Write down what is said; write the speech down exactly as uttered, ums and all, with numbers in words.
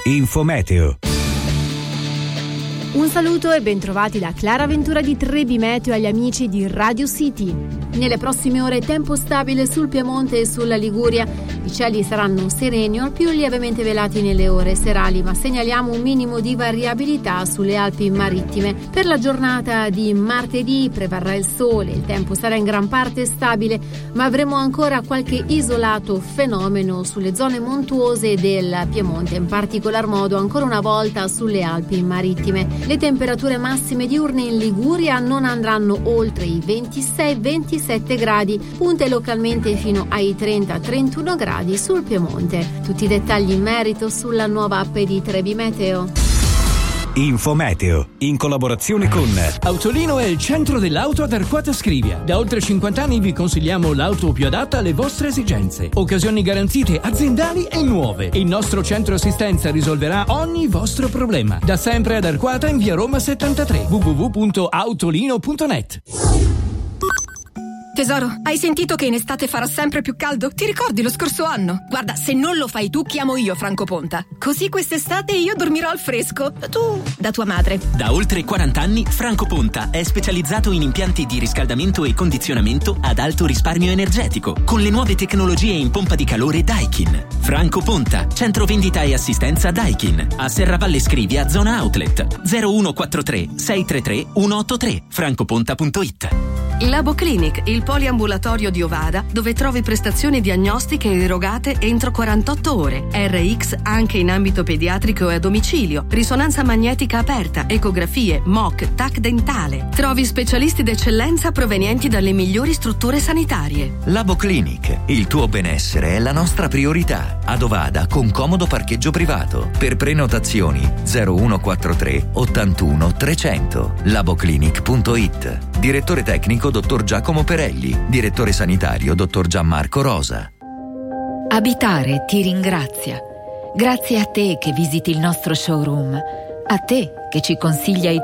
Infometeo. Un saluto e bentrovati da Clara Ventura di Trebi Meteo agli amici di Radio City. Nelle prossime ore tempo stabile sul Piemonte e sulla Liguria. I cieli saranno sereni o più lievemente velati nelle ore serali, ma segnaliamo un minimo di variabilità sulle Alpi marittime. Per la giornata di martedì prevarrà il sole, il tempo sarà in gran parte stabile, ma avremo ancora qualche isolato fenomeno sulle zone montuose del Piemonte, in particolar modo ancora una volta sulle Alpi marittime. Le temperature massime diurne in Liguria non andranno oltre i ventisei ventisette gradi, punte localmente fino ai trenta trentuno gradi sul Piemonte. Tutti i dettagli in merito sulla nuova app di Trebi Meteo. Infometeo, in collaborazione con Autolino è il centro dell'auto ad Arquata Scrivia. Da oltre cinquanta anni vi consigliamo l'auto più adatta alle vostre esigenze. Occasioni garantite aziendali e nuove. Il nostro centro assistenza risolverà ogni vostro problema. Da sempre ad Arquata in via Roma settantatré. w w w punto autolino punto net. Tesoro, hai sentito che in estate farà sempre più caldo? Ti ricordi lo scorso anno? Guarda, se non lo fai tu, chiamo io Franco Ponta. Così quest'estate io dormirò al fresco. Tu, da tua madre. Da oltre quaranta anni, Franco Ponta è specializzato in impianti di riscaldamento e condizionamento ad alto risparmio energetico, con le nuove tecnologie in pompa di calore Daikin. Franco Ponta, centro vendita e assistenza Daikin. A Serravalle Scrivia, zona outlet. zero uno quattro tre sei tre tre uno otto tre. francoponta punto it. Labo Clinic, il poliambulatorio di Ovada, dove trovi prestazioni diagnostiche erogate entro quarantotto ore, R X anche in ambito pediatrico e a domicilio, risonanza magnetica aperta, ecografie, M O C, T A C dentale. Trovi specialisti d'eccellenza provenienti dalle migliori strutture sanitarie. Labo Clinic, il tuo benessere è la nostra priorità. Ad Ovada con comodo parcheggio privato. Per prenotazioni zero uno quattro tre ottantuno trecento. laboclinic punto it. Direttore tecnico dottor Giacomo Perelli. Direttore sanitario dottor Gianmarco Rosa. Abitare ti ringrazia. Grazie a te che visiti il nostro showroom. A te che ci consiglia i